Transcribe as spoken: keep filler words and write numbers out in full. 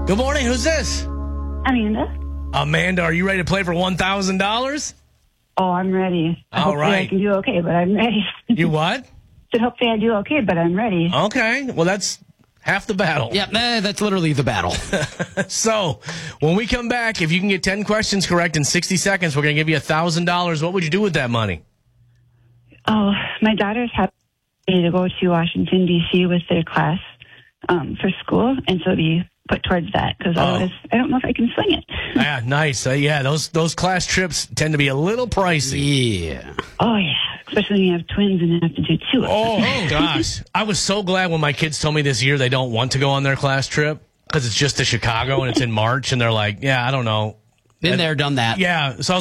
Good morning. Who's this? Amanda. Amanda, are you ready to play for one thousand dollars? Oh, I'm ready. All hopefully right. I can do okay, but I'm ready. You what? Said hopefully I do okay, but I'm ready. Okay. Well, that's half the battle. Yeah, nah, that's literally the battle. So, when we come back, if you can get ten questions correct in sixty seconds, we're going to give you one thousand dollars. What would you do with that money? Oh, my daughter's happy to go to Washington, D C with their class um, for school, and so be put towards that, because otherwise I don't know if I can swing it. Yeah, nice. Uh, yeah, those those class trips tend to be a little pricey. Yeah. Oh, yeah, especially when you have twins and have to do two of them. Oh, gosh. I was so glad when my kids told me this year they don't want to go on their class trip because it's just to Chicago and it's in March, and they're like, yeah, I don't know. Been there, done that. Yeah, so I was